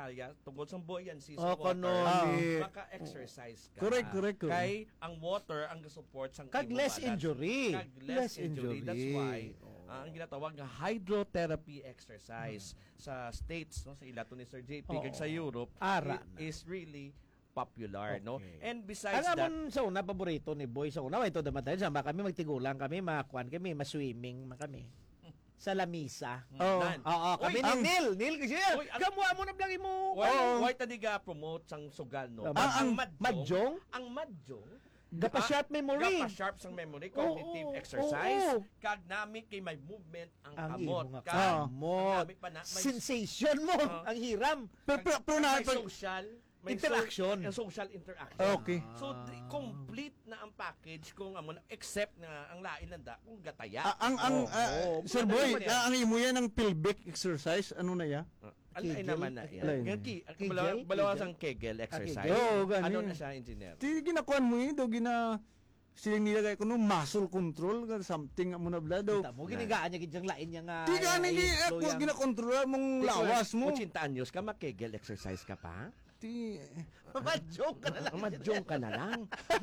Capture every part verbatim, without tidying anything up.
kaya tungkol sa buoyancy Oh, sa water, kanoli. maka-exercise ka. Correct, correct, correct. Kay ang water ang support sa Kag less injury. Kag less, injury. That's why uh, ang ginatawag nga hydrotherapy exercise hmm. sa States, no, sa ilato ni Sir J P, Oo. kag sa Europe, Ara it na. is really popular, Okay. no? And besides Alam that, mo sa una, paborito ni Boy sa una, ito naman tayo, sama kami, magtigulang kami, makuan kami, maswimming man kami. Sa lamisa. Oh. nan. Oo, kami Uy, ni ang- Neil. Neil kasi, Uy, ang- kamuha mo na blagi mo. Why, Oo. why tadiga promote sang sugal, no? Ah, ang madjong? Ang madjong, Gapa-sharp memory. Gapa-sharp sang memory, cognitive Oo, exercise. oo. Kag nami kay may movement ang, Ang kamot. imo nga Kag kamot. ang nami pa na, may, Sensation mo. Oo. Ang hiram. Pero, pero, pero may na, social, may Interaction. So, social interaction. Okay. So, di- complete na ang package kung amo na, except na ang lain nanda, kung gataya. Ah, ang, ang, Oo. ah, Oo. Sir Ano Boy, naman yan? ah, ang imo yan ng pelvic exercise, ano na ya? Alay Kegel? naman na yan. Alay. Yan, ki- Kegel? balawa- Balawasang Kegel? Kegel exercise. Kegel. Oo, ganun. Ano na siya, engineer? Ti ginakuan mo yun, daw gina siling nilagay ko no muscle control ka something mo na bla daw. Kita mo, ginigaan niya gidyang lain niya nga. Ti gani ay, gi flow ako yang- ginakontrol mong lawas mo. Kung cinta anyos ka, mag-Kegel exercise ka pa? Ti Madyong ka na lang. Ang madyong ka na lang.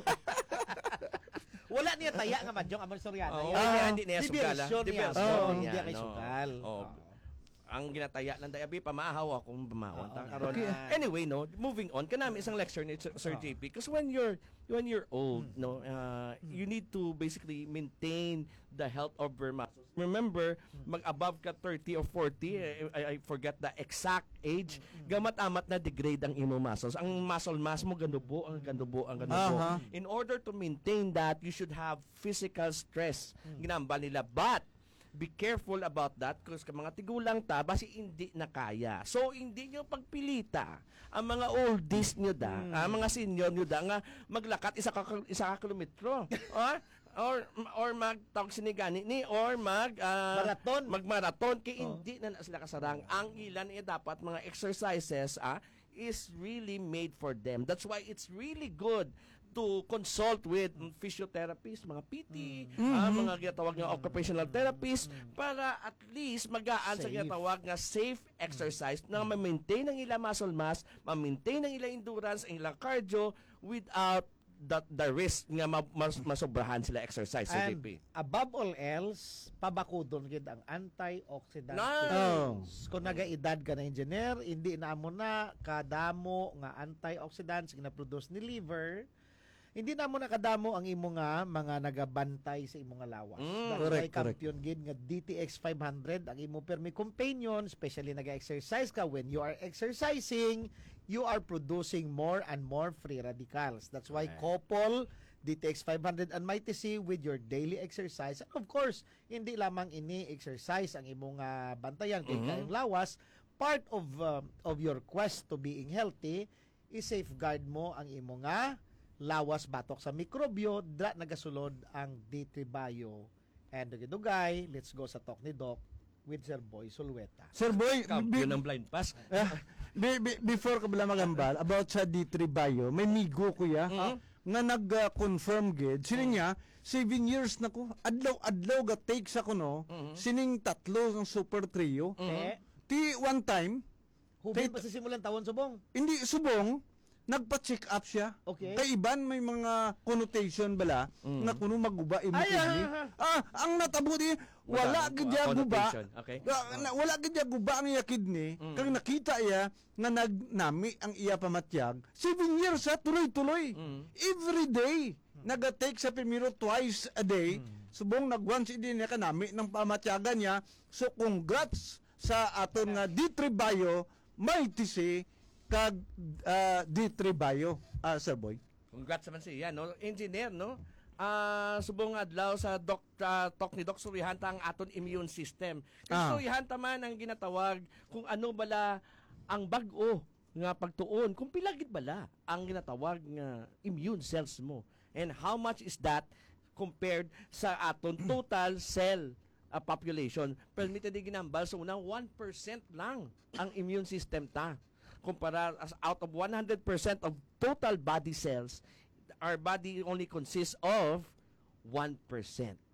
Wala niya taya nga madyong amon Soriano. Oo, Yan. kaya hindi niya sugal, ah. Diversyon niya. Diversyon Oo, niya, hindi kay no? sugal. Oo. Oo. Ang ginataya lang dayabi, pamahaw akong pamahon. Oo, Ta- nga. karon. Okay. Anyway, no, moving on. Kanami isang lecture ni Sir Sir Oo. J P. Because when you're when you're old, Hmm. no, uh, you need to basically maintain the health of your muscles. Remember, Hmm. mag-above ka thirty or forty, eh, I, I forget the exact age, Hmm. gamat-amat na degrade ang imo muscles. Ang muscle mass mo ganubo, ang ganubo, ang ganubo. Aha. In order to maintain that, you should have physical stress. Ginamba nila. But, be careful about that because mga tigulang ta, basi hindi na kaya. So, hindi nyo pagpilita ang mga oldies nyo da, ang mga senior nyo da, nga maglakat isa ka, isa ka kilometro. or, or, or magtawag sinigani ni, or mag, ah, Marathon. magmarathon, kaya Oh. hindi na, na sila kasarang. Ang ilan ay dapat mga exercises, ah, is really made for them. That's why it's really good to consult with physiotherapists, mga P T, ah, mga ginatawag nga occupational therapists para at least magaan sa Safe. ginatawag nga safe exercise na ma-maintain ang ilang muscle mass, ma-maintain ang ilang endurance, ang ilang cardio without the, the risk nga ma- mas, masobrahan sila exercise sa J And P. above all else, pabakudon gid ang antioxidant. Nice. Kung nagaedad ka na engineer, hindi na mo na kadamo nga antioxidants nga produce ni liver. Hindi na mo na kadamo ang imo nga mga nagabantay sa imo nga lawas. Mm. That's Correct, why champion gid nga D T X five hundred ang imo permi companion, especially naga-exercise ka. When you are exercising, you are producing more and more free radicals. That's why Right. couple D T X five hundred and Mighty C with your daily exercise. And of course, hindi lamang ini-exercise ang imong uh, bantayan kay Mhm. kaayong lawas. Part of uh, of your quest to being healthy is safeguard mo ang imong nga lawas batok sa mikrobyo, dra nagasulod ang D three Bio. And dugay, let's go sa talk ni Doc with Sir Boy Sulweta. Sir Boy, Kampiyon bi- ng blind pass. Ah, be- be- before ka bala magambal about sa D three Bio, may migo ko ya Mhm. nga nag-confirm gid. Sila niya, seven years na ko, adlaw-adlaw ga take sa kuno, Mhm. sining tatlo ng super trio. Eh, Ti one time, hubin Tit- pa sa simulan tawon subong. hindi subong, nagpa-check up siya. Okay. Kay iban may mga connotation bala Mm. nga kuno maguba imo Ay, kidney. ah, Ah, ang natabo di wala Wala, gid ya guba. connotation, okay. Ah, na- wala gid ya guba ang iya kidney. Mm. Kang nakita iya nga nagnami ang iya pamatyag. Seven years sa tuloy-tuloy. Mm. Every day naga-take sa primero twice a day. Subong nag-once din niya kanami ng pamatyagan niya. So congrats sa aton nga D three Bio, Mighty C, kag ah, D three Bio, ah, Sir Boy. Congrats naman siya, no? Engineer, no? Ah, subong adlaw sa doc, ah, talk ni Doc Surihanta ang aton immune system. Kasi Ah. Surihanta man ang ginatawag kung ano bala ang bag-o nga pagtuon, kung pilagid bala ang ginatawag nga immune cells mo. And how much is that compared sa aton total cell uh, population? Permitted di ginambal sa unang one percent lang ang immune system ta. Kumpara as out of one hundred percent of total body cells, our body only consists of one percent.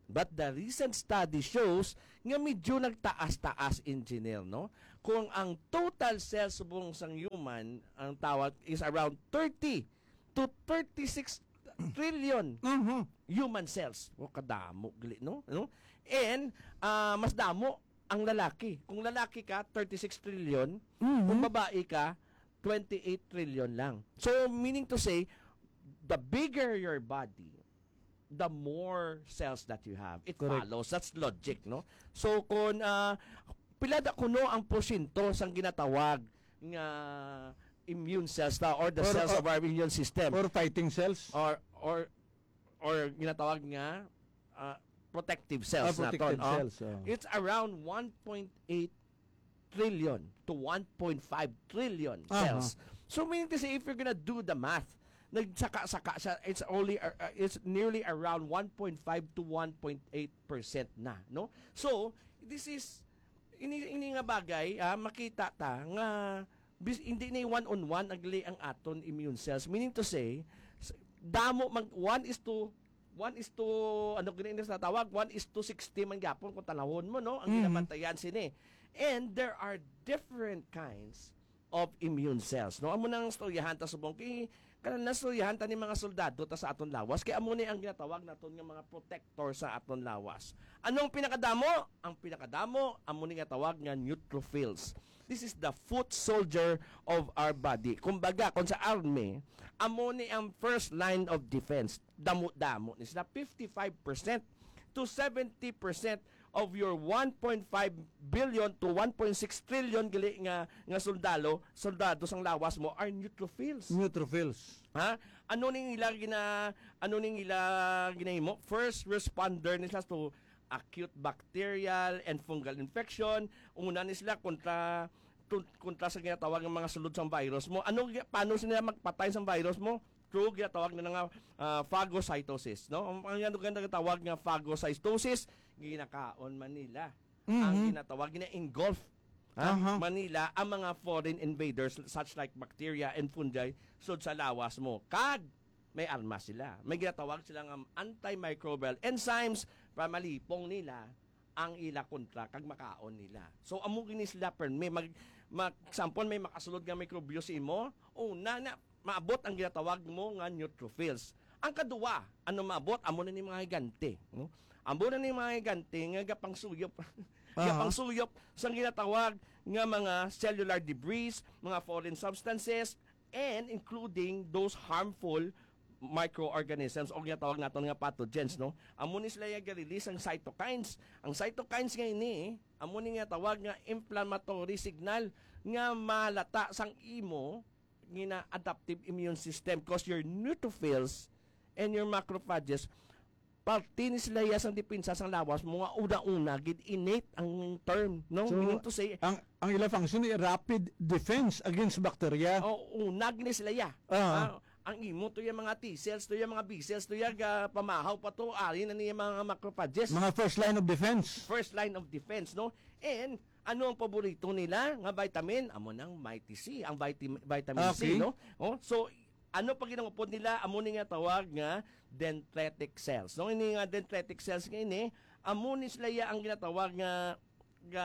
But the recent study shows nga medyo nagtaas-taas engineer, no? Kung ang total cells subong sang human, ang tawag is around thirty to thirty-six trillion Mhm. human cells. O kadamo, gali, no? no? And ah, mas damo ang lalaki. Kung lalaki ka, thirty-six trillion. Mhm. Kung babae ka, twenty-eight trillion lang. So, meaning to say, the bigger your body, the more cells that you have. It Correct. follows. That's logic, no? So, kung uh, pilada kuno ang porsyento sang ginatawag nga immune cells na or the Or- cells or- of our immune system Or fighting cells. or or or ginatawag nga uh, protective Ah, cells na protected oh. cells. oh. It's around one point eight trillion to one point five trillion Aha. cells. So meaning to say, if you're gonna do the math, nagsaka-saka siya, it's only uh, uh, it's nearly around one point five to one point eight percent na, no? So, this is ini, ini nga bagay, ah, makita ta nga bis, hindi na one on one agli ang aton immune cells. Meaning to say, s- damo mag one is to one is to ano gani na tawag one is to sixty man gyapon kung tanawon mo, no, ang Mhm. ginabantayan sini. And there are different kinds of immune cells, no? Amo nang istoryahan ta subong kay kanan na istoryahan ta ni mga soldado ta sa aton lawas kay amo ni ang ginatawag naton nga mga protector sa aton lawas. Anong pinakadamo? Ang pinakadamo amo ni nga tawag nga neutrophils. This is the foot soldier of our body. Kumbaga, kung sa army, amo ni ang first line of defense. Damo-damo ni sila fifty-five percent to seventy percent of your one point five billion to one point six trillion gali nga nga soldado, soldado sang lawas mo are neutrophils. Neutrophils. Ha? Ano ning ila gina ano ning ila ginahimo? First responder nila to acute bacterial and fungal infection. Una ni sila kontra tu- kontra sa ginatawag ng mga sulod sa virus mo. Ano gi- paano sila magpatay sa virus mo? Through ginatawag na nga ah, phagocytosis, no? Ang ang ano ganda tawag nga phagocytosis, ginakaon man nila. Ang ginatawag gina engulf ha? Aha. Manila ang mga foreign invaders such like bacteria and fungi sud sa lawas mo. Kag may armas sila. May ginatawag sila nga antimicrobial enzymes para malipong nila ang ila kontra kag makaon nila. So amo kini sila per may mag, mag example may makasulod nga mikrobyo si imo, una na maabot ang ginatawag mo nga neutrophils. Ang kaduwa, ano maabot amo na ni mga higante, no? Amo na ni mga higante nga gapang suyop. Gapang suyop sang ginatawag nga mga cellular debris, mga foreign substances, and including those harmful microorganisms o ginatawag naton nga pathogens, no? Amo ni sila yung release ang cytokines. Ang cytokines nga ini, amo ni nga tawag nga inflammatory signal nga malata sang imo ngina adaptive immune system because your neutrophils and your macrophages parte ni sila yasang depensa sang lawas mo nga una-una gid innate ang term, no? So, Meaning to say, Ang ang ila function ay rapid defense against bacteria. oh, una gid ni sila ya. Ah. Ah, ang imo to yung mga T cells, to yung mga B cells, to yung ah, pamahaw pa to, ari na niya mga macrophages. Mga first line of defense. First line of defense, no? And ano ang paborito nila nga vitamin? Amo nang Mighty C, ang vitamin vitamin C, Okay. no? Oh, so ano pa ginangupod nila? Amo ni nga tawag nga dendritic cells. No, ini nga dendritic cells nga ini, amo ni sila ya ang ginatawag nga nga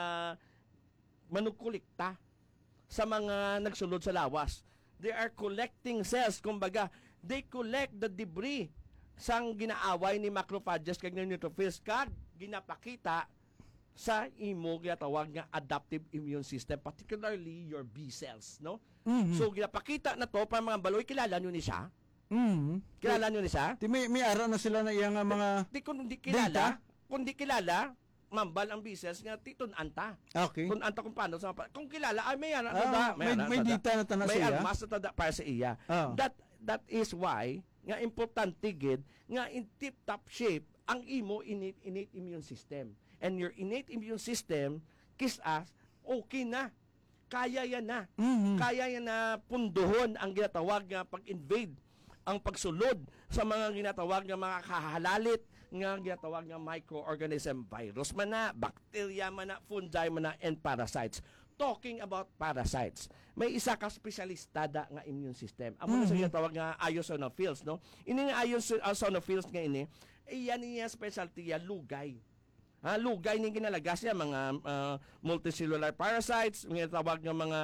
manukulikta sa mga nagsulod sa lawas. They are collecting cells, kumbaga, they collect the debris sang ginaaway ni macrophages kag ng neutrophils kag ginapakita sa imo ginatawag nga adaptive immune system, particularly your B cells, no? Mhm. So ginapakita na to para mga baloy, kilala nyo ni siya? Mhm. Kilala nyo ni siya? Di may may ara na sila na iyang nga mga Di kung di kilala, kung di kilala, mambal ang B cells nga titon anta. okay. Kung anta kung paano sa kung kilala ay may ana Ah, tada, may ana may tada. dita na tanan May siya. armas na tada para sa iya. Ah. That that is why nga importante gid nga in tip top shape ang imo innate, innate immune system. And your innate immune system kiss us okay na. Kaya yan na. Mhm. Kaya yan na punduhon ang ginatawag nga pag-invade, ang pagsulod sa mga ginatawag nga mga kahalalit nga ginatawag nga microorganism, virus man na, bacteria man na, fungi man na, and parasites. Talking about parasites, may isa ka espesyalista da nga immune system. Amo na sa ginatawag nga eosinophils, no? Ini nga eosinophils nga ini, Iyan niya specialty ya lugay. Ha, lugay ni ginalagas niya mga ah, multicellular parasites, mga tawag nga mga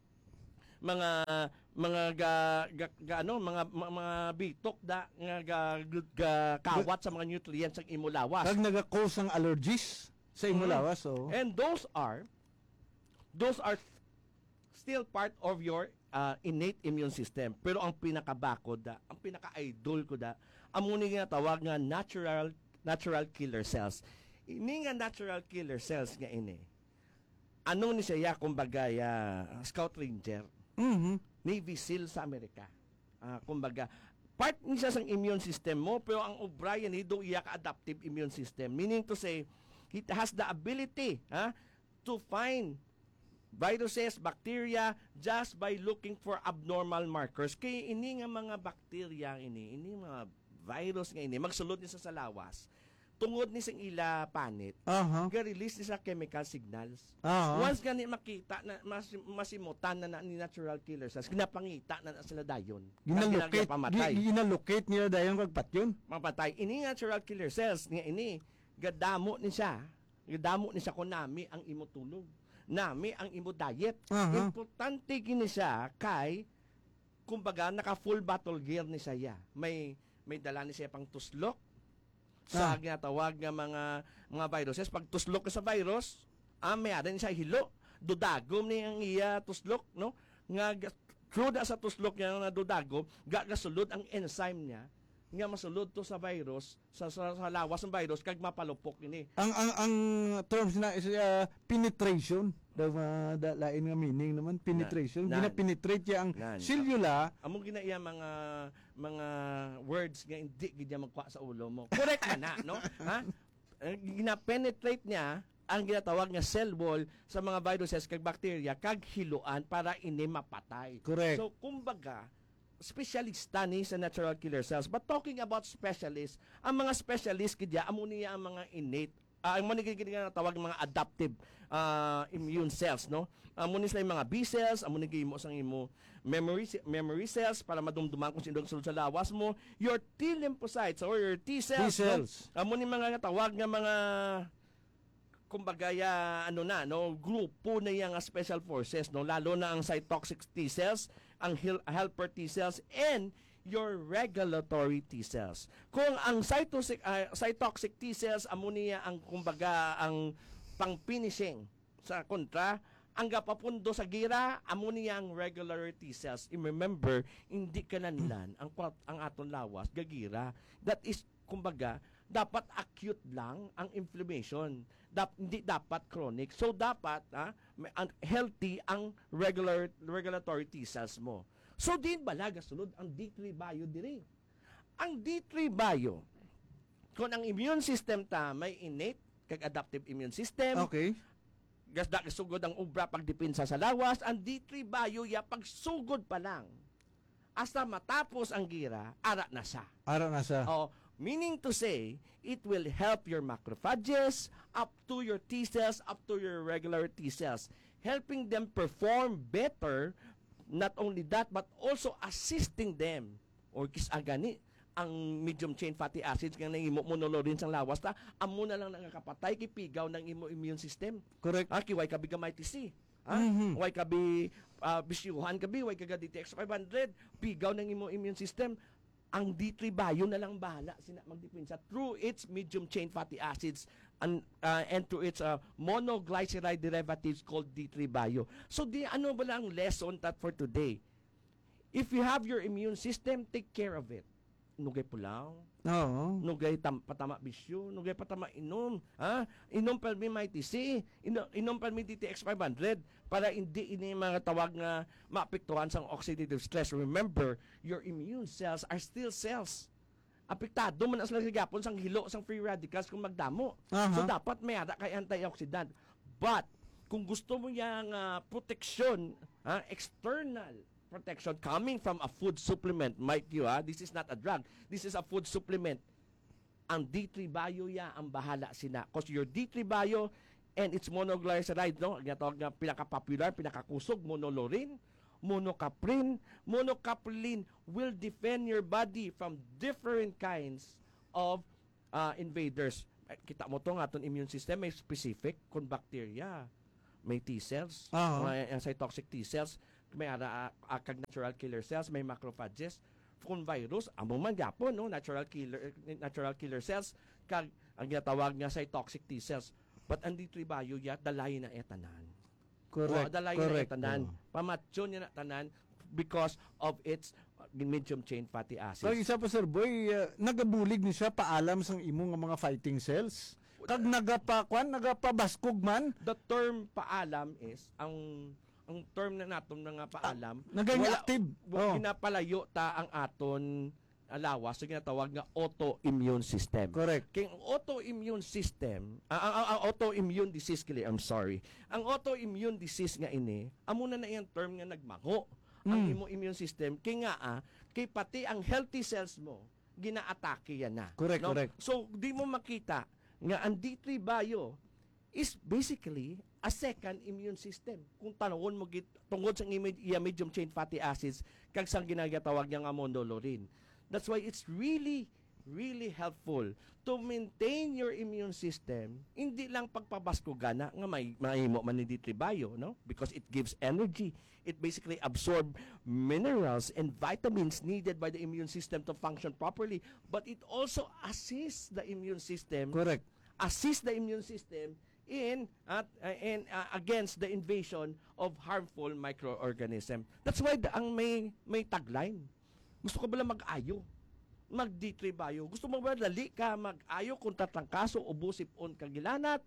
mga mga ga, ga, ga ano mga mga, mga bitok da nga ga, ga kawat sa mga nutrients ang imulawas. Kag naga-cause ang allergies sa imo Mhm. lawas, so. And those are those are still part of your uh, innate immune system. Pero ang pinakabakod da, ang pinaka-idol ko da, amo ni nga tawag nga natural natural killer cells. Ini nga natural killer cells nga ini. Ano ni siya kumbaga ya Scout Ranger, Mhm. Navy SEAL sa Amerika. Ah, kumbaga part ni siya sang immune system mo, pero ang O'Brien hido iya ka adaptive immune system. Meaning to say, it has the ability ha, to find viruses, bacteria just by looking for abnormal markers. Kaya ini nga mga bacteria ini, ini mga virus nga ini magsulod ni sa salawas. Tungod ni sang ila panit, Aha. ga-release ni sa chemical signals. Aha. Once gani makita na mas, masimutan na, na ni natural killer cells, ginapangita na, na sila dayon. Ginalocate, pamatay. gi- ginalocate nila dayon kag patyon. Mapatay. Ini natural killer cells nga ini gadamo ni siya. Gadamo ni siya kung nami ang imo tulog. Nami ang imo diet. Aha. Importante kini siya kay kumbaga naka full battle gear ni siya. May may dala ni siya pang tuslok sa Ah. ginatawag nga mga mga viruses. Pag tuslok ka sa virus, ah, may ada ni siya hilo. Dudagom ni ang iya tuslok, no? Nga ga- through da sa tuslok niya na dudagom, gagasulod ang enzyme niya nga masulod to sa virus, sa, sa, sa lawas ng virus, kag mapalupok ini. Ang ang ang terms na is uh, penetration. Da, uh, da lain nga meaning naman penetration. Nan. Gina-penetrate niya ang Nan. cellula. Among ginaiya mga mga words nga hindi gid niya magkuha sa ulo mo. Correct na na, no? Ha? Eh, Gina-penetrate niya ang ginatawag nga cell wall sa mga viruses kag bacteria kag hiluan para ini mapatay. Correct. So kumbaga, specialista ni sa natural killer cells. But talking about specialists, ang mga specialist kidya amo niya ang mga innate uh, ang mga nga tawag mga adaptive uh, immune cells, no? Amo ni sila yung mga B cells, amo ni mo sang imo memory memory cells para madumduman kung sino sulod sa lawas mo, your T lymphocytes or your T cells, T cells. no? Amo ni mga tawag nga mga kumbaga ya ano na no grupo na yang special forces no lalo na ang cytotoxic T cells, ang hel- helper T cells and your regulatory T cells. Kung ang cytotoxic uh, cytotoxic T cells amo niya ang kumbaga ang pang-finishing sa kontra, ang gapapundo sa gira amo niya ang regulatory T cells. I remember hindi kananlan ang kwat- ang aton lawas gagira. That is kumbaga dapat acute lang ang inflammation. Dap, hindi dapat chronic. So dapat ah, may- ang healthy ang regular regulatory T cells mo. So din balaga sulod ang D three bio diri. Ang D three bio kung ang immune system ta may innate kag adaptive immune system, Okay. gasda sugod ang ubra pagdepensa sa lawas, ang D three bio ya pagsugod pa lang. Hasta matapos ang gira, ara na siya. Ara na sa. Oh, meaning to say, it will help your macrophages up to your T cells, up to your regular T cells, helping them perform better. Not only that, but also assisting them or kis agani ang medium chain fatty acids nga nangimo monolorin sang lawas ta amo na lang nakakapatay kipigaw ng imo immune system. Correct. Ah, kiway kabi gamay T C. Ah, Mhm. way kabi uh, bisyuhan kabi, way kaga D T X five hundred, pigaw ng imo immune system. Ang D three bio na lang bahala sina magdepensa through its medium chain fatty acids and uh, and through its uh, monoglyceride derivatives called D three bio. So di ano ba lang ang lesson that for today? If you have your immune system, take care of it. Nugay pulaw, Oo. nugay tam, patama bisyo, nugay patama inom, ha? Inom pa mi may T C, inom, inom pa mi D T X five hundred para hindi ini mga tawag nga maapektuhan sa oxidative stress. Remember, your immune cells are still cells. Apektado man ang sila gapon sang hilo sang free radicals kung magdamo. Aha. So dapat may ada kay antioxidant. But kung gusto mo yang uh, proteksyon, ha, external protection coming from a food supplement, might you ha, this is not a drug, this is a food supplement. Ang D three bio ya ang bahala sina. Because your D three bio and its monoglyceride, no, ang tawag nga pinaka-popular, pinakakusog, monolorin, monocaprin, monocaprilin will defend your body from different kinds of ah, invaders. Eh, kita mo to nga itong immune system may specific kung bacteria, may T cells, Aha. may cytotoxic T cells, may ara uh, natural killer cells, may macrophages. Kung virus, amo man gyapon no, natural killer natural killer cells kag ang ginatawag nga cytotoxic T cells. But ang D three bio yat dalay na etanan. Correct. O, dalay correct. na etanan. Oo. Pamatyon niya na tanan because of its uh, medium chain fatty So, acids. isa pa Sir Boy, uh, nagabulig ni siya paalam sang imong nga mga fighting cells. Kag nagapakwan, nagapabaskog man, The term paalam is ang ang term na naton nga paalam naging wala- active. wa- Oh. ginapalayo ta ang aton ah, lawas so ginatawag nga autoimmune system. Correct. Kaya ang autoimmune system, ang, ang, ang autoimmune disease kili, I'm sorry. Ang autoimmune disease nga ini, amo na na iyang term nga nagmango ang Mm. imo immune system kay nga ah, kay pati ang healthy cells mo ginaatake yan na. Correct, correct. So di mo makita nga ang D three bio is basically a second immune system. Kung tanawon mo git tungod sa image iya medium chain fatty acids kag sang ginagatawag nga monolurin. That's why it's really really helpful to maintain your immune system. Hindi lang pagpabaskugan na nga may mahimo man ni D three bio, no? Because it gives energy. It basically absorb minerals and vitamins needed by the immune system to function properly, but it also assists the immune system Correct. assist the immune system in at uh, in uh, against the invasion of harmful microorganism. That's why the, ang may may tagline. Gusto ko bala mag-ayo? Mag D three bio. Gusto mo ba dali ka mag-ayo kung tatrangkaso o busipon kagilanat?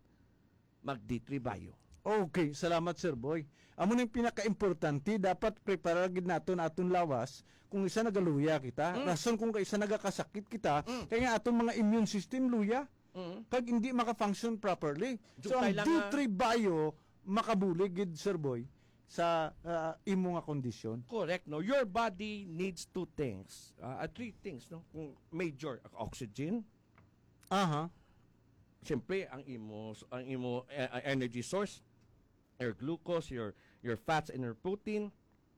Mag D three bio. Okay, salamat Sir Boy. Amo ning pinaka-importante dapat prepare gid naton aton lawas kung isa nagaluya kita. Mm. Rason kung isa nagakasakit kita, Mm. kaya nga aton mga immune system luya Mm. kag hindi maka-function properly. So Dugay ang lang D nga- three bio makabulig gid Sir Boy sa uh, imo nga kondisyon. Correct, no? Your body needs two things. Uh, uh, three things, no? Kung major, oxygen. Aha. Siyempre, ang imo, ang imo uh, energy source, your glucose, your your fats and your protein.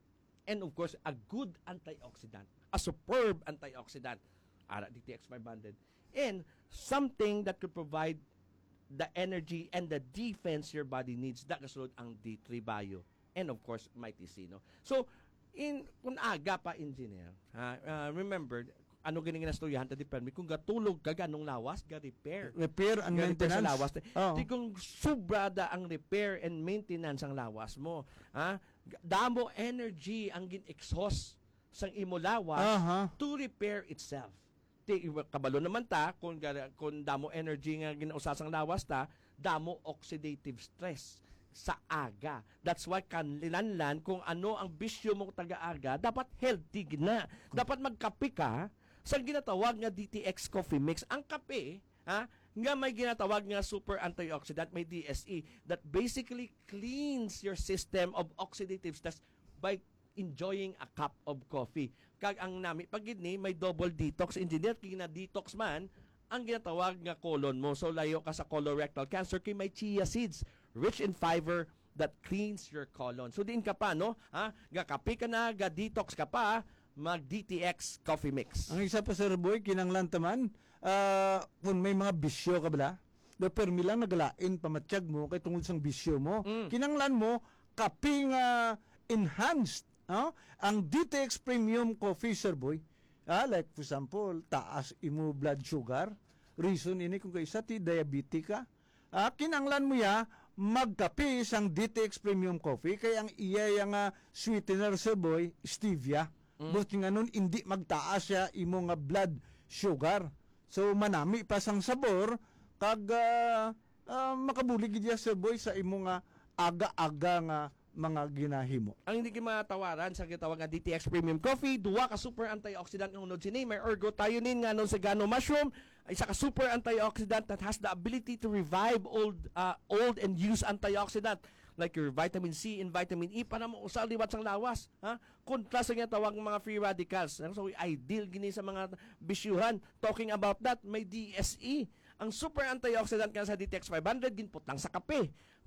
And of course, a good antioxidant. A superb antioxidant. Ara D T X five hundred. And something that could provide the energy and the defense your body needs. That kasulod ang D three bio. And of course, Mighty C, no? So, in kung aga pa engineer, ha, uh, remember, ano ganing nastoryahan ta depende kung gatulog ka ganong lawas, ga repair. Repair and Ga repair sa maintenance. lawas. Oo. Di kung subrada ang repair and maintenance ang lawas mo, ha? Damo energy ang gin-exhaust sang imo lawas Aha. to repair itself. Ti kabalo naman ta kung gara- kung damo energy nga ginausasang lawas ta, damo oxidative stress sa aga. That's why kanlilanlan kung ano ang bisyo mo taga-aga, dapat healthy gina. Dapat magkape ka sa ginatawag nga D T X coffee mix. Ang kape, ha, nga may ginatawag nga super antioxidant, may D S E, that basically cleans your system of oxidative stress by enjoying a cup of coffee. Kag ang nami pagid ni may double detox engineer kina detox man ang ginatawag nga colon mo. So layo ka sa colorectal cancer kay may chia seeds rich in fiber that cleans your colon. So diin ka pa no, ha? Gakape ka na, ga detox ka pa, mag D T X coffee mix. Ang isa pa Sir Boy, kinanglan taman, ah, kung may mga bisyo ka bala, do permi lang nagalain pamatsyag mo kay tungod sang bisyo mo. Mm. Kinanglan mo kaping ah, enhanced, no? Ang D T X Premium Coffee Sir Boy. Ah, like for example, taas imo blood sugar. Reason ini kung kaysa ti diabetic ka. Ah, kinanglan mo ya magkape sang D T X Premium Coffee kay ang iya yang ah, sweetener Sir Boy, stevia. Mm. Buti nga nun, hindi magtaas siya imo nga blood sugar. So, manami pa sang sabor, kag uh, uh, makabulig gid Sir Boy sa imo nga aga-aga nga mga ginahimo. Ang hindi kimatawaran sa gitawag nga D T X Premium Coffee, duwa ka super antioxidant ng unod sini, may ergothioneine nga non sagano mushroom, isa ka super antioxidant that has the ability to revive old uh, old and used antioxidant like your vitamin C and vitamin E para mo usal liwat sang lawas, ha? Kontra sa ginatawag mga free radicals. So ideal gini sa mga bisyuhan. Talking about that, may D S E. Ang super antioxidant nga sa D T X five hundred ginput lang sa kape.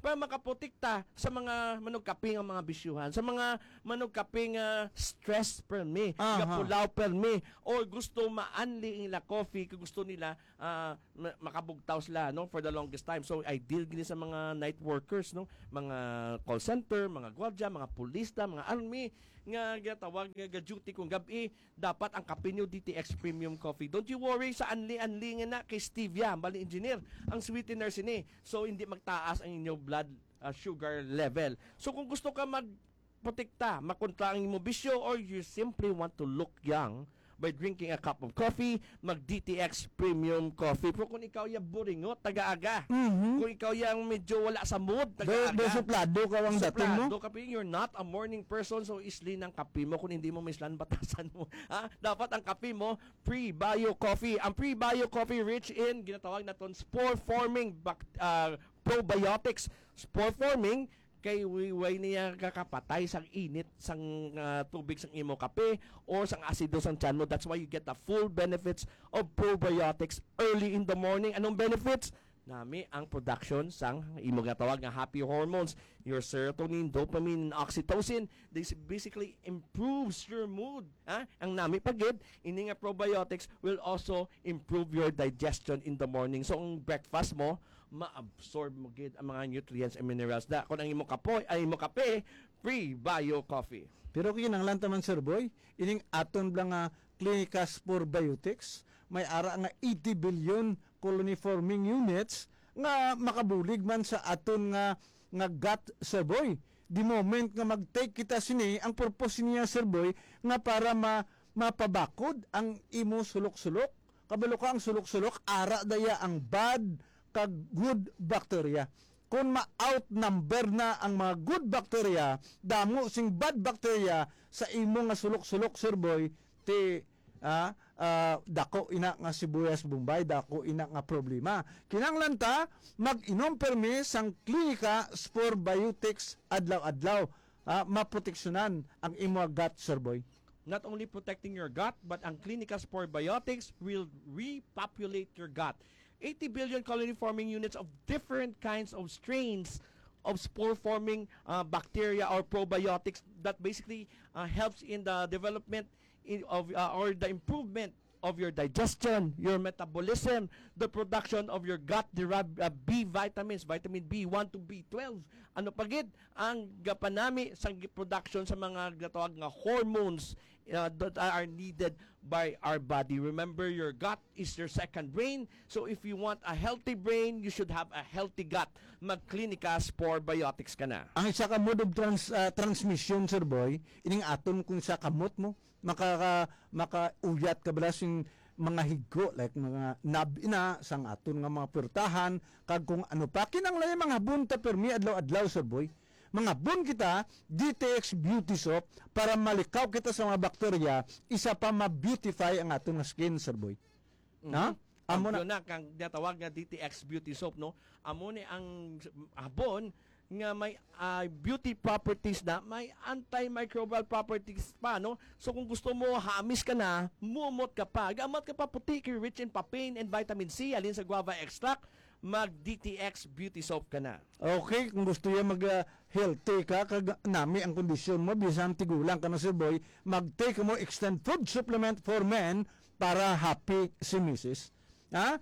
para makaprotekta sa mga manugkaping ang mga bisyuhan, sa mga manugkaping uh, stress permi, Aha. gapulaw permi, or gusto maanli ila coffee, kung gusto nila uh, ma- makabugtaw sila no for the longest time. So ideal gini sa mga night workers, no, mga call center, mga gwardya, mga pulista, mga army nga gatawag nga duty kung gabi, dapat ang kape nyo D T X Premium Coffee. Don't you worry sa anli-anli nga na kay Stevia, bali engineer, ang sweetener sini. So hindi magtaas ang inyong blood uh, sugar level. So kung gusto ka mag protekta, makontra ang imong bisyo, or you simply want to look young by drinking a cup of coffee, mag D T X Premium Coffee. Pero kung ikaw yung buringot, taga-aga. Mhm. Kung ikaw yung medyo wala sa mood, Do, taga-aga. do suplado ka ang dating mo. Suplado kape, you're not a morning person, so isli ng kape mo kung hindi mo mislan batasan mo. Ha? Dapat ang kape mo, pre-bio coffee. Ang pre-bio coffee rich in, ginatawag na ton spore-forming bac- uh, probiotics. Spore-forming, kay way niya kakapatay sang init sang uh, tubig sang imo kape or sang asido sang tiyan mo. That's why you get the full benefits of probiotics early in the morning. Anong benefits? Nami ang production sang imo gatawag nga happy hormones, your serotonin, dopamine, and oxytocin. This basically improves your mood. Ha? Ang nami pagid, ini nga probiotics will also improve your digestion in the morning. So ang breakfast mo, ma-absorb mo gid ang mga nutrients and minerals da kung ang imo kapoy ay imo kape, free bio coffee. Pero kinanglan taman Sir Boy, ining aton blang nga Clinicas for Biotics, may ara nga eighty billion colony forming units nga makabulig man sa aton nga nga gut, Sir Boy. The moment nga mag-take kita sini, ang purpose niya Sir Boy nga para ma mapabakod ang imo sulok-sulok. Kabalo ka ang sulok-sulok, ara daya ang bad kag good bacteria. Kung ma-outnumber na ang mga good bacteria, damo sing bad bacteria sa imo nga sulok-sulok Sir Boy, ti ah, ah, dako ina nga sibuyas Bombay, dako ina nga problema. Kinanglan ta mag-inom permi sang Clinica for Biotics adlaw-adlaw, ah, maproteksyonan ang imo gut Sir Boy. Not only protecting your gut, but ang Clinica Spore Biotics will repopulate your gut. eighty billion colony-forming units of different kinds of strains of spore-forming uh, bacteria or probiotics that basically uh, helps in the development in, of uh, or the improvement of your digestion, your metabolism, the production of your gut-derived uh, B vitamins, vitamin B one to B twelve. Ano pagid ang gapanami sa production sa mga gatawag nga hormones uh, that are needed by our body. Remember, your gut is your second brain. So if you want a healthy brain, you should have a healthy gut. Mag-Clinica Spore Biotics ka na. Ang isa ka mode of trans, ah, transmission Sir Boy, ining aton kung sa kamot mo, makaka makauyat ka bala sing mga higgo like mga nabina sang aton nga mga purtahan kag kung ano pa kinanglay mga bunta permi adlaw-adlaw Sir Boy. Mga bun kita D T X Beauty Soap para malikaw kita sa mga bakterya, isa pa ma-beautify ang aton nga skin Sir Boy. Na? Amo Amo na na kang gatawag nga D T X Beauty Soap, no? Amo ni ang habon nga may uh, beauty properties na, may antimicrobial properties pa, no? So kung gusto mo hamis ka na, mumot ka pa, gamot ka pa puti, rich in papain and vitamin C, alin sa guava extract, mag D T X Beauty Soap ka na. okay, kung gusto niya mag uh, healthy ka kag nami ang kondisyon mo bisan tigulang ka na Sir Boy, mag-take mo extend food supplement for men para happy si Missus Ha?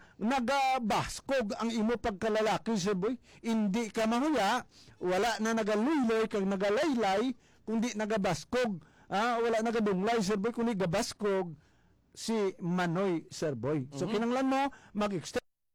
Nagabaskog ang imo pagkalalaki Sir Boy. Hindi ka mahuya, wala na nagaluloy kag nagalaylay, kundi nagabaskog. Ha? Wala nagadunglay Sir Boy, kundi gabaskog si Manoy Sir Boy. So Mhm. kinanglan mo mag-extend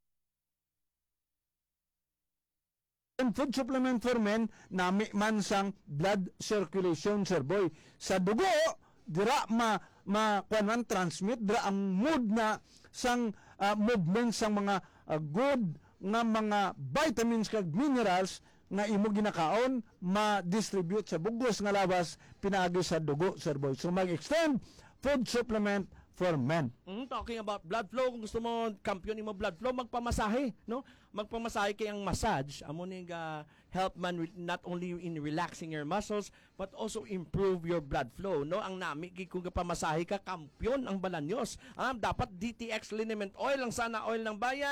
food supplement for men nami man sang blood circulation Sir Boy. Sa dugo dira ma ma kuan transmit dira ang mood na sang uh, movement sang mga uh, good nga mga vitamins kag minerals nga imo ginakaon ma-distribute sa bugos nga lawas pinaagi sa dugo Sir Boy. So mag-extend food supplement for men. Mm, talking about blood flow, kung gusto mo kampiyon mo blood flow, magpamasahe, no? Magpamasahe kay ang massage amo ning uh, help man re- not only in relaxing your muscles but also improve your blood flow, no? Ang nami kay kung pamasahe ka, kampiyon ang balanyos. Ah, dapat D T X liniment oil ang sana oil ng bayan,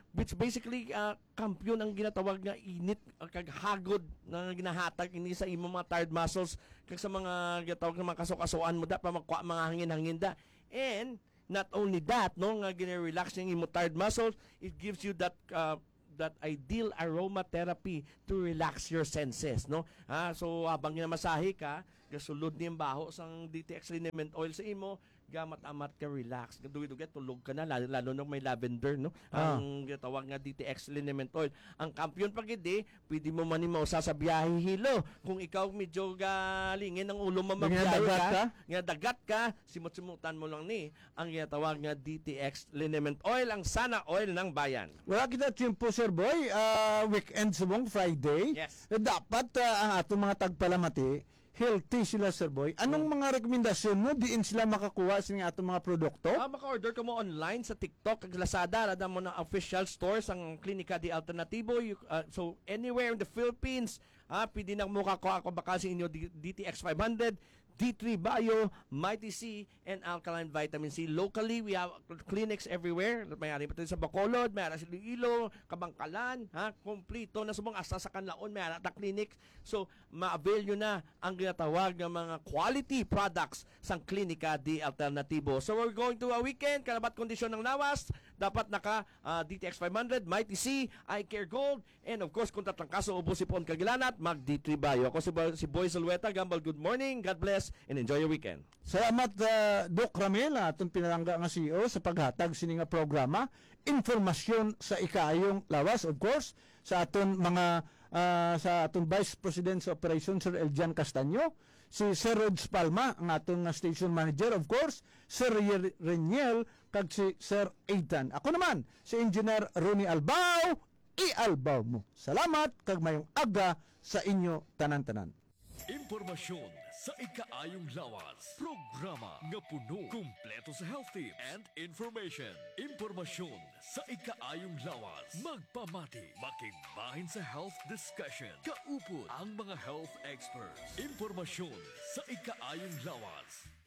which basically uh, kampiyon ang ginatawag nga init uh, kag hagod na ginahatag ini sa imong mga tired muscles kag sa mga ginatawag nga mga kasok-asoan mo da pa magkuha mga hangin-hangin da. And not only that, no, nga gina-relax yung imong tired muscles, it gives you that uh, that ideal aromatherapy to relax your senses, no? Ah, so habang ginamasahe ka, gasulod niyang baho sang D T X liniment oil sa imo, gamat-amat ka relax. Dugi-dugi tulog ka na lalo, lalo na may lavender, no? Ah. Ang ginatawag nga D T X liniment oil. Ang kampiyon pag hindi, pwede mo man mo sa biyahe hilo. Kung ikaw medyo galingin ng ulo mo Nga magbiyahe dagat ka, ka? nga dagat ka, simut-simutan mo lang ni ang ginatawag nga D T X liniment oil, ang sana oil ng bayan. Wala kita tiyempo, Sir Boy. Ah, weekend subong Friday. Yes. Eh, dapat ah, ang atong mga tagpalamati, healthy sila, Sir Boy. Anong mga rekomendasyon mo diin sila makakuha sa nga atong mga produkto? Ah, maka-order ka mo online sa TikTok kag Lazada, rada mo ng official stores ang Klinika de Alternativo. You, uh, so anywhere in the Philippines, ah, pwede na mo kakuha ko baka sa inyo D- DTX five hundred, D three Bio, Mighty C, and Alkaline Vitamin C. Locally, we have clinics everywhere. Mayroon pa tayo sa Bacolod, mayroon sa Iloilo, Kabangkalan, ha, kompleto na subong asa sa Kanlaon, mayroon ta clinic. So, ma-avail nyo na ang ginatawag ng mga quality products sa Klinika de Alternativo. So, we're going to a weekend, karabat kondisyon ng lawas, dapat naka uh, D T X five hundred, Mighty C, Eye Care Gold, and of course, kung tatlangkaso ubo si Pon Kagilanat, mag D three Bio. Ako si, Boy- si Boy Zulueta, Gambal, good morning, God bless, and enjoy your weekend. Salamat, uh, Doc Ramel, atong pinalangga nga C E O sa paghatag sini nga programa. Informasyon sa ikaayong lawas, of course, sa aton mga ah, sa aton Vice President sa Operations, Sir Eljan Castaño, si Sir Rods Palma, ang aton nga Station Manager, of course, Sir Re- Reniel, kag si Sir Aidan. Ako naman, si Engineer Ronnie Albao, i-albaw mo. Salamat, kag mayong aga sa inyo tanan-tanan. Impormasyon sa ikaayong lawas. Programa nga puno, kumpleto sa health tips and information. Impormasyon sa ikaayong lawas. Magpamati, makigbahin sa health discussion. Kaupod ang mga health experts. Impormasyon sa ikaayong lawas.